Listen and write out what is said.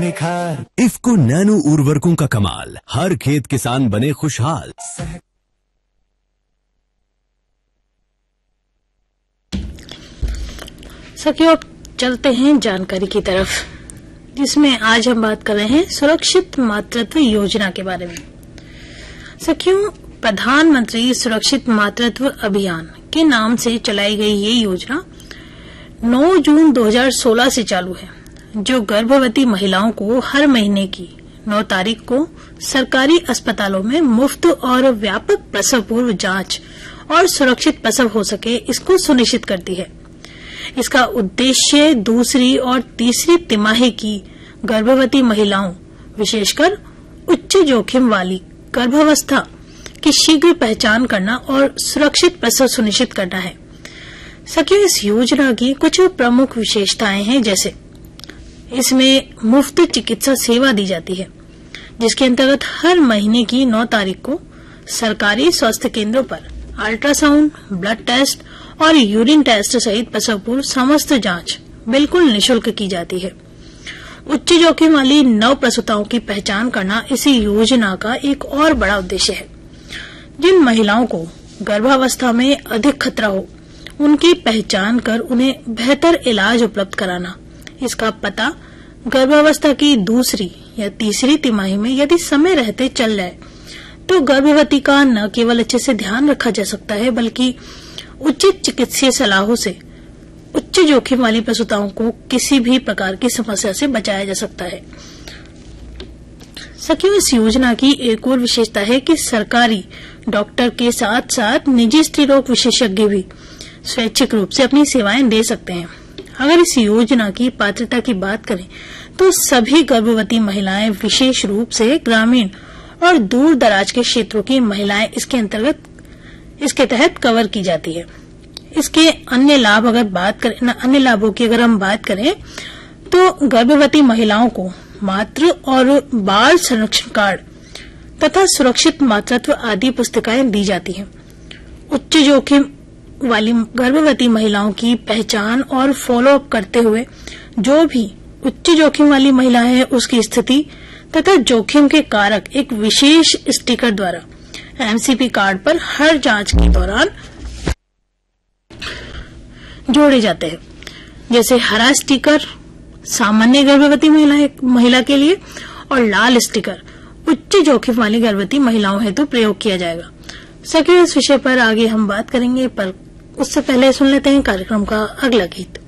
निखार। इफ्को नैनो उर्वरकों का कमाल, हर खेत किसान बने खुशहाल। सखियों, अब चलते हैं जानकारी की तरफ, जिसमें आज हम बात कर रहे हैं सुरक्षित मातृत्व योजना के बारे में। सखियों, प्रधानमंत्री सुरक्षित मातृत्व अभियान के नाम से चलाई गई ये योजना 9 जून 2016 से चालू है, जो गर्भवती महिलाओं को हर महीने की 9 तारीख को सरकारी अस्पतालों में मुफ्त और व्यापक प्रसव पूर्व जांच और सुरक्षित प्रसव हो सके, इसको सुनिश्चित करती है। इसका उद्देश्य दूसरी और तीसरी तिमाही की गर्भवती महिलाओं, विशेषकर उच्च जोखिम वाली गर्भावस्था की शीघ्र पहचान करना और सुरक्षित प्रसव सुनिश्चित करना है। सखियों, इस योजना की कुछ प्रमुख विशेषताएं हैं, जैसे इसमें मुफ्त चिकित्सा सेवा दी जाती है, जिसके अंतर्गत हर महीने की 9 तारीख को सरकारी स्वास्थ्य केंद्रों पर अल्ट्रासाउंड, ब्लड टेस्ट और यूरिन टेस्ट सहित प्रसव पूर्व समस्त जांच बिल्कुल निःशुल्क की जाती है। उच्च जोखिम वाली नवप्रसूताओं की पहचान करना इसी योजना का एक और बड़ा उद्देश्य है। जिन महिलाओं को गर्भावस्था में अधिक खतरा हो, उनकी पहचान कर उन्हें बेहतर इलाज उपलब्ध कराना। इसका पता गर्भावस्था की दूसरी या तीसरी तिमाही में यदि समय रहते चल जाए, तो गर्भवती का न केवल अच्छे से ध्यान रखा जा सकता है, बल्कि उचित चिकित्सीय सलाहों से उच्च जोखिम वाली प्रसूताओं को किसी भी प्रकार की समस्या से बचाया जा सकता है। सखियों, इस योजना की एक और विशेषता है कि सरकारी डॉक्टर के साथ साथ निजी स्त्रीरोग विशेषज्ञ भी स्वैच्छिक रूप से अपनी सेवाएं दे सकते हैं। अगर इस योजना की पात्रता की बात करें, तो सभी गर्भवती महिलाएं, विशेष रूप से ग्रामीण और दूर दराज के क्षेत्रों की महिलाएं इसके तहत कवर की जाती है। इसके अन्य लाभों की अगर हम बात करें, तो गर्भवती महिलाओं को मातृ और बाल संरक्षण कार्ड तथा सुरक्षित मातृत्व आदि पुस्तिकाएं दी जाती हैं। उच्च जोखिम वाली गर्भवती महिलाओं की पहचान और फॉलोअप करते हुए जो भी उच्च जोखिम वाली महिला है, उसकी स्थिति तथा जोखिम के कारक एक विशेष स्टिकर द्वारा एमसीपी कार्ड पर हर जांच के दौरान जोड़े जाते हैं। जैसे हरा स्टिकर सामान्य गर्भवती महिला के लिए और लाल स्टिकर उच्च जोखिम वाली गर्भवती महिलाओं हेतु प्रयोग किया जाएगा। सखियों, इस विषय पर आगे हम बात करेंगे, पर उससे पहले सुन लेते हैं कार्यक्रम का अगला गीत।